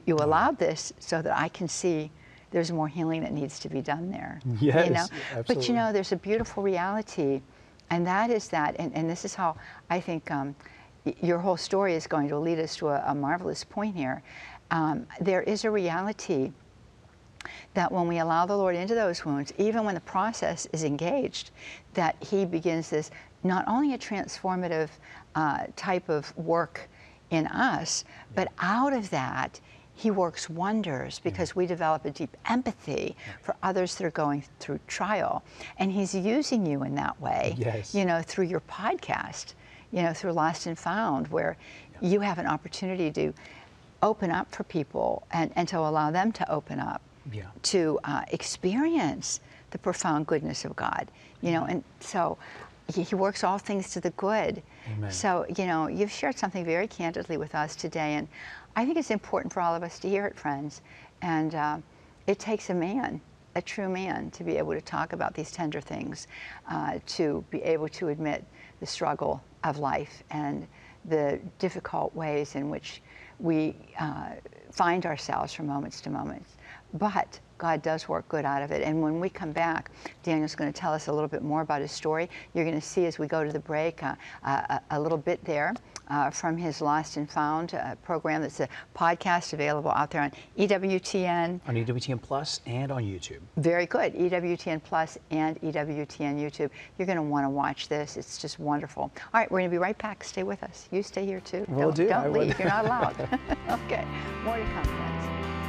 you allowed this so that I can see there's more healing that needs to be done there. Yes, you know? absolutely. But you know, there's a beautiful reality, and that is that, and this is how I think your whole story is going to lead us to a marvelous point here. There is a reality that when we allow the Lord into those wounds, even when the process is engaged, that He begins this, not only a transformative type of work in us, but out of that, He works wonders because we develop a deep empathy for others that are going through trial. And He's using you in that way, Yes. you know, through your podcast, you know, through Lost and Found, where you have an opportunity to open up for people and to allow them to open up to experience the profound goodness of God, you know, and so He works all things to the good. Amen. So, you know, you've shared something very candidly with us today, and I think it's important for all of us to hear it, friends. And it takes a man, a true man, to be able to talk about these tender things, to be able to admit the struggle of life and the difficult ways in which we find ourselves from moments to moments. But God does work good out of it. And when we come back, Daniel's going to tell us a little bit more about his story. You're going to see as we go to the break a little bit there from his Lost and Found program. That's a podcast available out there on EWTN. On EWTN Plus and on YouTube. Very good. EWTN Plus and EWTN YouTube. You're going to want to watch this. It's just wonderful. All right, we're going to be right back. Stay with us. You stay here too. Will do. Don't leave. You're not allowed. Okay. More to come, friends.